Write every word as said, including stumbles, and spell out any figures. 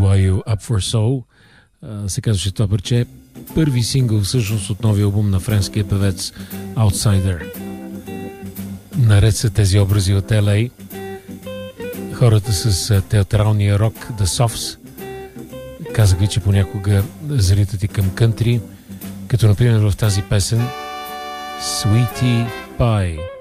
Why You Up For Soul се казваше това парче. Първи сингъл всъщност от новия албум на френския певец Outsider. Наред са тези образи от Ел Ей, хората с театралния рок The Softs. Казах ви, че понякога залитат и към кънтри, като например в тази песен Sweetie Pie.